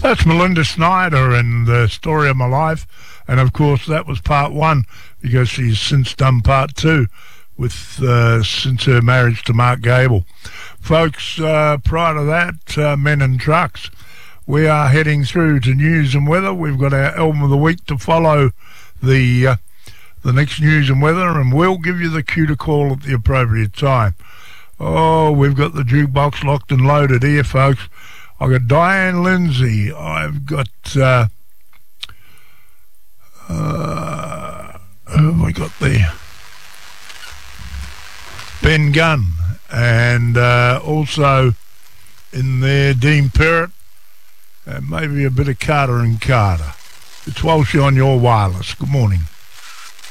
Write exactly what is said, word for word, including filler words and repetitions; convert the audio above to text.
That's Melinda Snyder and the story of my life. And, of course, that was part one because she's since done part two with uh, since her marriage to Mark Gable. Folks, uh, prior to that, uh, Men and Trucks. We are heading through to news and weather. We've got our album of the week to follow the uh, the next news and weather, and we'll give you the cue to call at the appropriate time. Oh, we've got the jukebox locked and loaded here, folks. I've got Diane Lindsay. I've got... Uh, uh, who have I got there? Ben Gunn. And uh, also in there, Dean Perrott. And maybe a bit of Carter and Carter. It's Walshy on your wireless. Good morning.